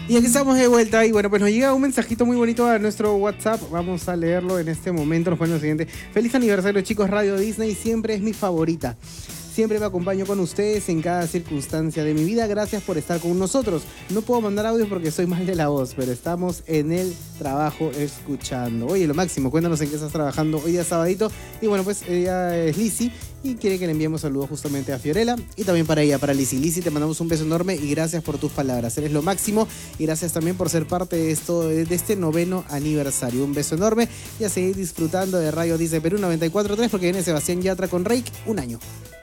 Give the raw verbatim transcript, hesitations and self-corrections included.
Y aquí estamos de vuelta y bueno, pues nos llega un mensajito muy bonito a nuestro WhatsApp. Vamos a leerlo en este momento. Nos pone lo siguiente: feliz aniversario, chicos. Radio Disney siempre es mi favorita. Siempre me acompaño con ustedes en cada circunstancia de mi vida. Gracias por estar con nosotros. No puedo mandar audio porque soy mal de la voz, pero estamos en el trabajo escuchando. Oye, lo máximo, cuéntanos en qué estás trabajando hoy día sabadito. Y bueno, pues ella es Lizzy y quiere que le enviemos saludos justamente a Fiorella y también para ella, para Lizzy. Lizzy, te mandamos un beso enorme y gracias por tus palabras. Eres lo máximo y gracias también por ser parte de esto, de este noveno aniversario. Un beso enorme y a seguir disfrutando de Radio Disney Perú noventa y cuatro punto tres porque viene Sebastián Yatra con Reik, un año.